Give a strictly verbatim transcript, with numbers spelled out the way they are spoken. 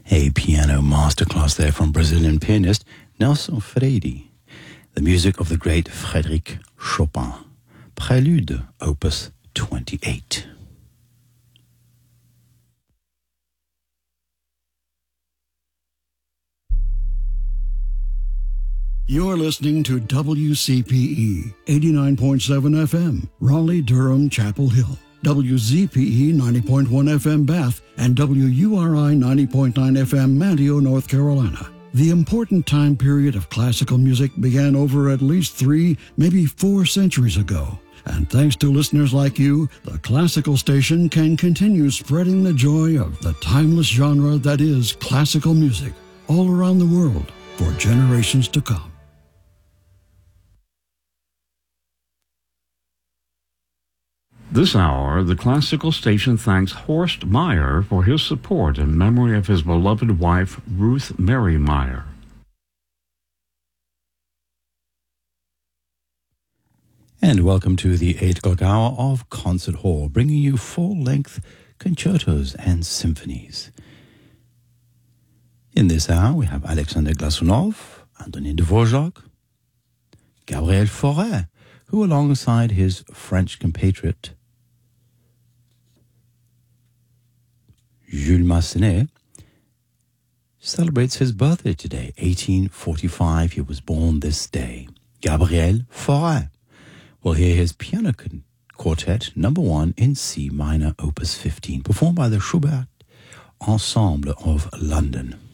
A piano masterclass there from Brazilian pianist Nelson Freire. The music of the great Frédéric Chopin. Prélude, opus twenty-eight. You're listening to W C P E eighty-nine point seven F M, Raleigh, Durham, Chapel Hill. W Z P E ninety point one F M, Bath, and W U R I ninety point nine F M, Manteo, North Carolina. The important time period of classical music began over at least three, maybe four centuries ago. And thanks to listeners like you, the classical station can continue spreading the joy of the timeless genre that is classical music all around the world for generations to come. This hour, the classical station thanks Horst Meyer for his support in memory of his beloved wife, Ruth Mary Meyer. And welcome to the eight o'clock hour of Concert Hall, bringing you full-length concertos and symphonies. In this hour, we have Alexander Glasunov, Antonin Dvorak, Gabriel Fauré, who alongside his French compatriot, Jules Massenet, celebrates his birthday today, eighteen forty-five. He was born this day. Gabriel Fauré. We'll hear his piano quartet number one in C minor, opus fifteen, performed by the Schubert Ensemble of London.